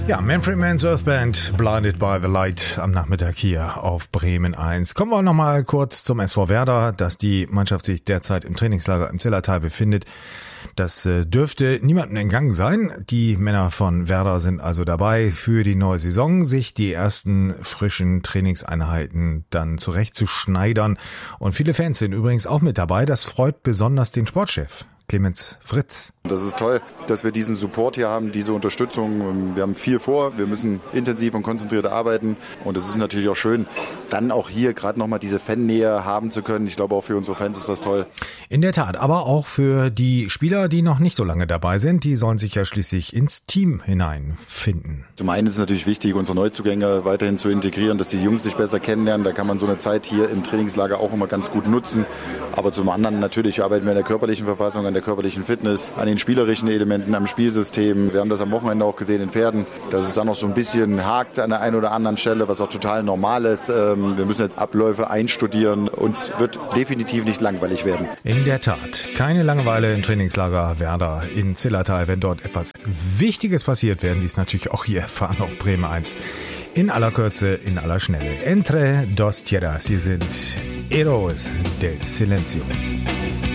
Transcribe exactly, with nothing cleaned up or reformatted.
Ja, Manfred Mann's Earth Band, Blinded by the Light am Nachmittag hier auf Bremen eins. Kommen wir nochmal kurz zum S V Werder, dass die Mannschaft sich derzeit im Trainingslager im Zillertal befindet. Das äh, dürfte niemandem entgangen sein. Die Männer von Werder sind also dabei, für die neue Saison sich die ersten frischen Trainingseinheiten dann zurechtzuschneidern. Und viele Fans sind übrigens auch mit dabei. Das freut besonders den Sportchef Clemens Fritz. Das ist toll, dass wir diesen Support hier haben, diese Unterstützung. Wir haben viel vor, wir müssen intensiv und konzentriert arbeiten und es ist natürlich auch schön, dann auch hier gerade nochmal diese Fannähe haben zu können. Ich glaube, auch für unsere Fans ist das toll. In der Tat, aber auch für die Spieler, die noch nicht so lange dabei sind, die sollen sich ja schließlich ins Team hineinfinden. Zum einen ist es natürlich wichtig, unsere Neuzugänge weiterhin zu integrieren, dass die Jungs sich besser kennenlernen. Da kann man so eine Zeit hier im Trainingslager auch immer ganz gut nutzen. Aber zum anderen natürlich arbeiten wir an der körperlichen Verfassung, an der körperlichen Fitness, an den spielerischen Elementen, am Spielsystem. Wir haben das am Wochenende auch gesehen in Pferden, dass es da noch so ein bisschen hakt an der einen oder anderen Stelle, was auch total normal ist. Wir müssen jetzt Abläufe einstudieren. Uns wird definitiv nicht langweilig werden. In der Tat, keine Langeweile im Trainingslager Werder in Zillertal. Wenn dort etwas Wichtiges passiert, werden Sie es natürlich auch hier erfahren auf Bremen eins. In aller Kürze, in aller Schnelle. Entre dos tierras, hier sind Héroes del Silencio.